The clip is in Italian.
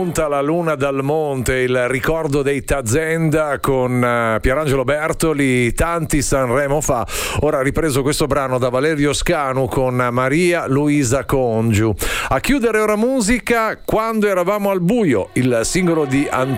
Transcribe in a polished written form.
spunta la luna dal monte, il ricordo dei Tazenda con Pierangelo Bertoli tanti Sanremo fa. Ora ha ripreso questo brano da Valerio Scanu con Maria Luisa Congiu. A chiudere ora musica, Quando eravamo al buio, il singolo di Antonio